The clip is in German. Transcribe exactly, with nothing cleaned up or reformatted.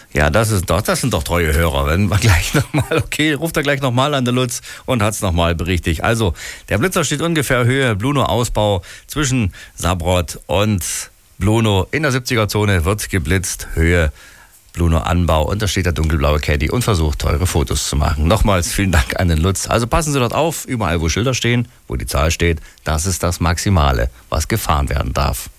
Ja, das ist doch, das sind doch treue Hörer. Wenn wir gleich nochmal, okay, ruft er gleich nochmal an, der Lutz, und hat's nochmal berichtigt. Also, der Blitzer steht ungefähr Höhe Bluno-Ausbau zwischen Sabrot und Bluno. In der siebziger-Zone wird geblitzt, Höhe Bluno-Anbau. Und da steht der dunkelblaue Caddy und versucht, teure Fotos zu machen. Nochmals vielen Dank an den Lutz. Also passen Sie dort auf, überall wo Schilder stehen, wo die Zahl steht, das ist das Maximale, was gefahren werden darf.